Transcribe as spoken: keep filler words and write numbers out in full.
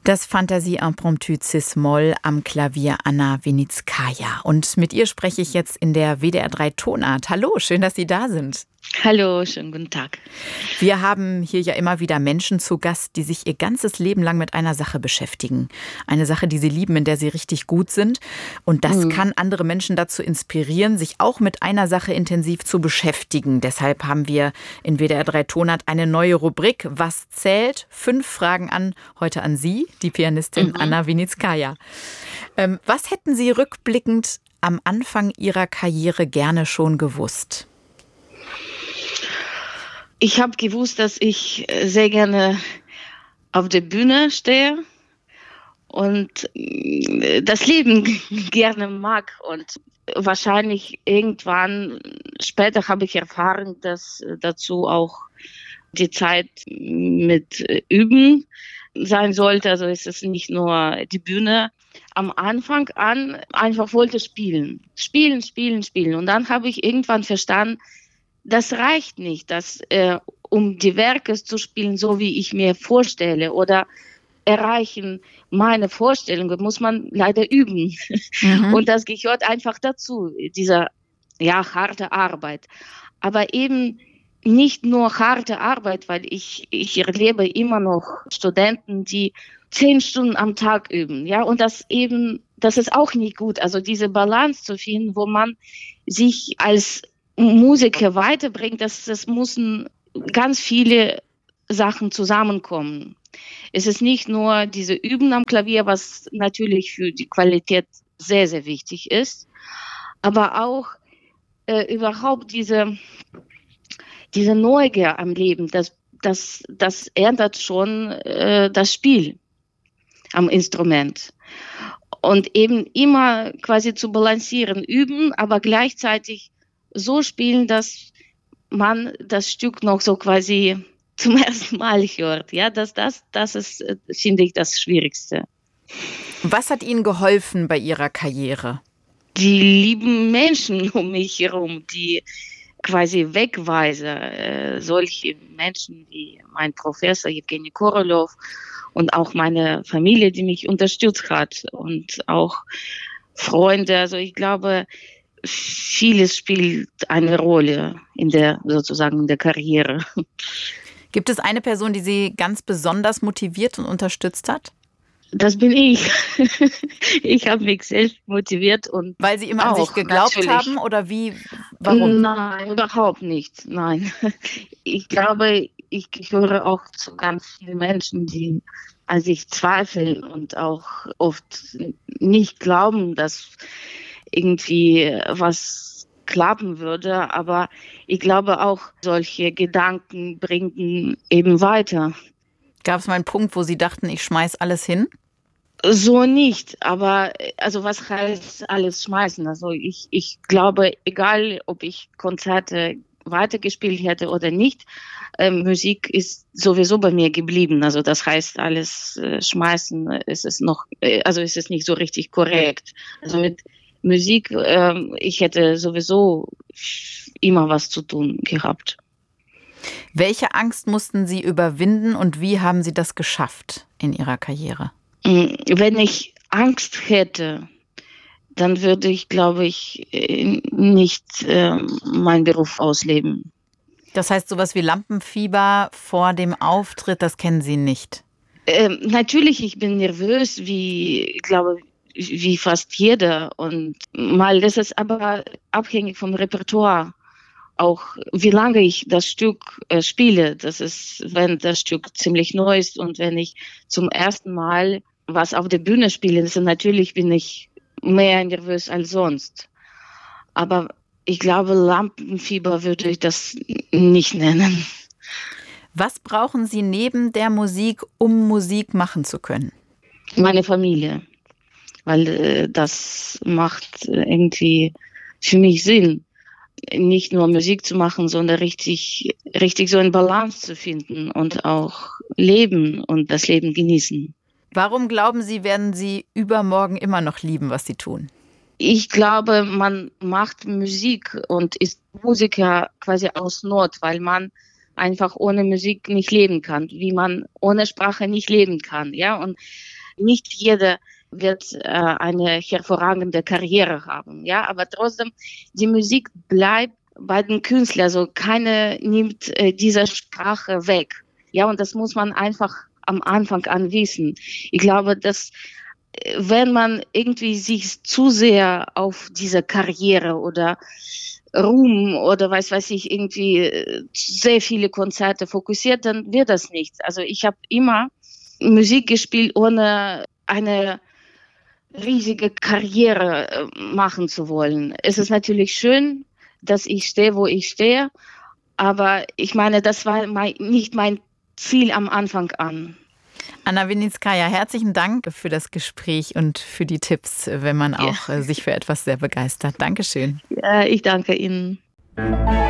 Das Fantasie-Impromptu Cis-Moll am Klavier Anna Winitskaja. Und mit ihr spreche ich jetzt in der W D R drei Tonart. Hallo, schön, dass Sie da sind. Hallo, schönen guten Tag. Wir haben hier ja immer wieder Menschen zu Gast, die sich ihr ganzes Leben lang mit einer Sache beschäftigen. Eine Sache, die sie lieben, in der sie richtig gut sind. Und das mhm. kann andere Menschen dazu inspirieren, sich auch mit einer Sache intensiv zu beschäftigen. Deshalb haben wir in W D R drei Tonart eine neue Rubrik. Was zählt? Fünf Fragen an, heute an Sie, die Pianistin mhm. Anna Winitskaja. Ähm, was hätten Sie rückblickend am Anfang Ihrer Karriere gerne schon gewusst? Ich habe gewusst, dass ich sehr gerne auf der Bühne stehe und das Leben gerne mag. Und wahrscheinlich irgendwann später habe ich erfahren, dass dazu auch die Zeit mit Üben sein sollte. Also es ist nicht nur die Bühne. Am Anfang an einfach wollte spielen. Spielen, spielen, spielen. Und dann habe ich irgendwann verstanden, das reicht nicht, dass, äh, um die Werke zu spielen, so wie ich mir vorstelle oder erreichen meine Vorstellungen, muss man leider üben. Mhm. Und das gehört einfach dazu, dieser ja, harte Arbeit. Aber eben nicht nur harte Arbeit, weil ich, ich erlebe immer noch Studenten, die zehn Stunden am Tag üben. Ja, und das eben, das ist auch nicht gut. Also diese Balance zu finden, wo man sich als Musiker weiterbringt, das, das müssen ganz viele Sachen zusammenkommen. Es ist nicht nur diese Üben am Klavier, was natürlich für die Qualität sehr, sehr wichtig ist, aber auch äh, überhaupt diese, diese Neugier am Leben, das, das, das ändert schon äh, das Spiel am Instrument. Und eben immer quasi zu balancieren, üben, aber gleichzeitig so spielen, dass man das Stück noch so quasi zum ersten Mal hört. Ja, das, das, das ist, finde ich, das Schwierigste. Was hat Ihnen geholfen bei Ihrer Karriere? Die lieben Menschen um mich herum, die quasi Wegweiser, äh, solche Menschen wie mein Professor Evgeny Korolev und auch meine Familie, die mich unterstützt hat und auch Freunde. Also ich glaube, vieles spielt eine Rolle in der, sozusagen in der Karriere. Gibt es eine Person, die Sie ganz besonders motiviert und unterstützt hat? Das bin ich. Ich habe mich selbst motiviert und weil Sie immer auch, an sich geglaubt natürlich. haben oder wie? Warum? Nein, überhaupt nicht. Nein. Ich glaube, ich gehöre auch zu ganz vielen Menschen, die an sich zweifeln und auch oft nicht glauben, dass irgendwie was klappen würde, aber ich glaube auch, solche Gedanken bringen eben weiter. Gab es mal einen Punkt, wo Sie dachten, ich schmeiß alles hin? So nicht, aber also was heißt alles schmeißen? Also ich, ich glaube, egal ob ich Konzerte weitergespielt hätte oder nicht, äh, Musik ist sowieso bei mir geblieben. Also das heißt, alles äh, schmeißen ist es noch, äh, also ist es nicht so richtig korrekt. Also mit Musik, äh, ich hätte sowieso immer was zu tun gehabt. Welche Angst mussten Sie überwinden und wie haben Sie das geschafft in Ihrer Karriere? Wenn ich Angst hätte, dann würde ich, glaube ich, nicht äh, meinen Beruf ausleben. Das heißt, sowas wie Lampenfieber vor dem Auftritt, das kennen Sie nicht? Ähm, natürlich, ich bin nervös, wie, ich glaube, wie fast jeder. Und mal, das ist aber abhängig vom Repertoire. Auch wie lange ich das Stück äh, spiele. Das ist, wenn das Stück ziemlich neu ist und wenn ich zum ersten Mal was auf der Bühne spiele, also natürlich bin ich mehr nervös als sonst. Aber ich glaube, Lampenfieber würde ich das nicht nennen. Was brauchen Sie neben der Musik, um Musik machen zu können? Meine Familie, weil äh, das macht irgendwie für mich Sinn. Nicht nur Musik zu machen, sondern richtig, richtig so eine Balance zu finden und auch leben und das Leben genießen. Warum glauben Sie, werden Sie übermorgen immer noch lieben, was Sie tun? Ich glaube, man macht Musik und ist Musiker quasi aus Not, weil man einfach ohne Musik nicht leben kann, wie man ohne Sprache nicht leben kann. Ja, und Nicht jeder wird äh, eine hervorragende Karriere haben, ja, aber trotzdem, die Musik bleibt bei den Künstlern, also keiner nimmt äh, diese Sprache weg, ja, und das muss man einfach am Anfang an wissen. Ich glaube, dass äh, wenn man irgendwie sich zu sehr auf diese Karriere oder Ruhm oder weiß weiß ich irgendwie äh, sehr viele Konzerte fokussiert, dann wird das nichts. Also ich habe immer Musik gespielt, ohne eine riesige Karriere äh, machen zu wollen. Es ist natürlich schön, dass ich stehe, wo ich stehe, aber ich meine, das war mein, nicht mein Ziel am Anfang an. Anna Winitskaja, herzlichen Dank für das Gespräch und für die Tipps, wenn man auch ja. sich für etwas sehr begeistert. Dankeschön. Ja, ich danke Ihnen.